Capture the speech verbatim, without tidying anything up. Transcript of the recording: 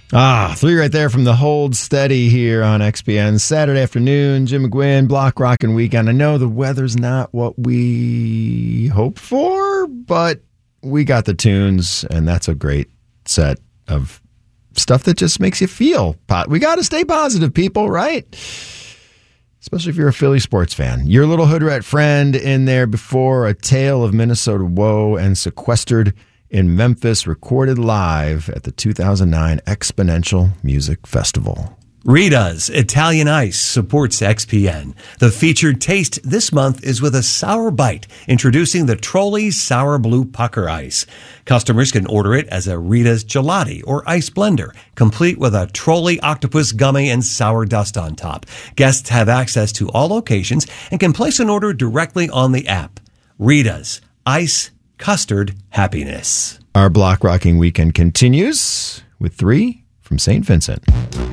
Ah, three right there from the Hold Steady here on X P N. Saturday afternoon, Jim McGuinn, Block Rockin' Weekend. I know the weather's not what we hoped for, but we got the tunes, and that's a great set of stuff that just makes you feel. We got to stay positive, people, right? Especially if you're a Philly sports fan. Your little hood rat friend in there before A Tale of Minnesota Woe and Sequestered in Memphis, recorded live at the two thousand nine Exponential Music Festival. Rita's Italian Ice supports X P N. The featured taste this month is with a sour bite, introducing the Trolli Sour Blue Pucker Ice. Customers can order it as a Rita's Gelati or ice blender, complete with a Trolli Octopus Gummy and sour dust on top. Guests have access to all locations and can place an order directly on the app. Rita's Ice Custard Happiness. Our Block Rocking Weekend continues with three from Saint Vincent.